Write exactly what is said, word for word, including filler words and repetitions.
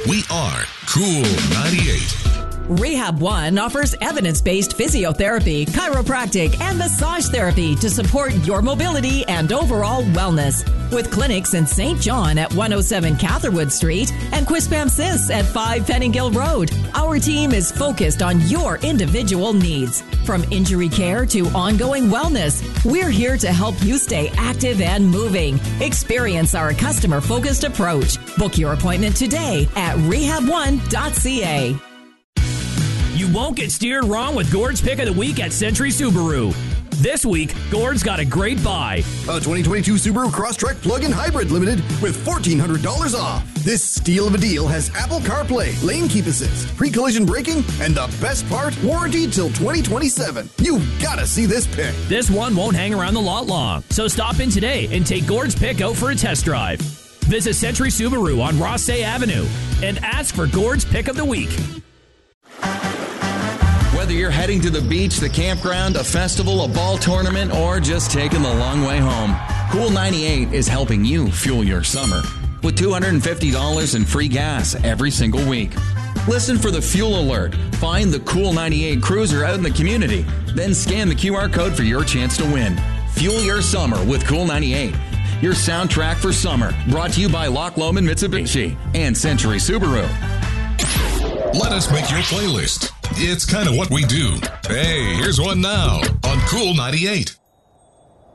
We are Cool ninety-eight. Rehab One offers evidence-based physiotherapy, chiropractic, and massage therapy to support your mobility and overall wellness. With clinics in Saint John at one oh seven Catherwood Street and Quispamsis at five Penningill Road, our team is focused on your individual needs. From injury care to ongoing wellness, we're here to help you stay active and moving. Experience our customer-focused approach. Book your appointment today at rehab one dot c a. You won't get steered wrong with Gord's Pick of the Week at Century Subaru. This week, Gord's got a great buy. A twenty twenty-two Subaru Crosstrek Plug-in Hybrid Limited with fourteen hundred dollars off. This steal of a deal has Apple CarPlay, lane keep assist, pre-collision braking, and the best part, warranty till twenty twenty-seven. You've got to see this pick. This one won't hang around the lot long, so stop in today and take Gord's Pick out for a test drive. Visit Century Subaru on Rossay Avenue and ask for Gord's Pick of the Week. Whether you're heading to the beach, the campground, a festival, a ball tournament, or just taking the long way home, Cool ninety-eight is helping you fuel your summer with two hundred fifty dollars in free gas every single week. Listen for the fuel alert. Find the Cool ninety-eight cruiser out in the community. Then scan the Q R code for your chance to win. Fuel your summer with Cool ninety-eight. Your soundtrack for summer. Brought to you by Loch Lomond Mitsubishi and Century Subaru. Let us make your playlist. It's kind of what we do. Hey, here's one now on Cool ninety-eight.